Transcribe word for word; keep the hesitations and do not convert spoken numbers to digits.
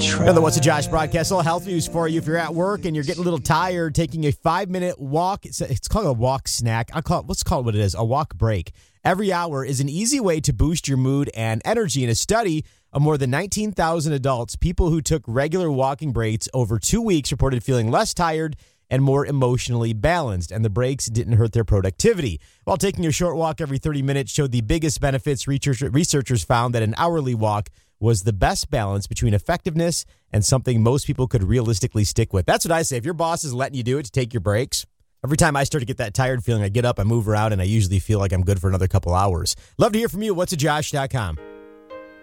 try. Another What's a Josh broadcast. A little health news for you. If you're at work and you're getting a little tired, taking a five-minute walk, it's, it's called a walk snack. I call it, let's call it what it is, a walk break. Every hour is an easy way to boost your mood and energy. In a study of more than nineteen thousand adults, people who took regular walking breaks over two weeks reported feeling less tired and more emotionally balanced, and the breaks didn't hurt their productivity. While taking a short walk every thirty minutes showed the biggest benefits, researchers found that an hourly walk was the best balance between effectiveness and something most people could realistically stick with. That's what I say. If your boss is letting you do it to take your breaks, every time I start to get that tired feeling, I get up, I move around, and I usually feel like I'm good for another couple hours. Love to hear from you. what's a josh dot com.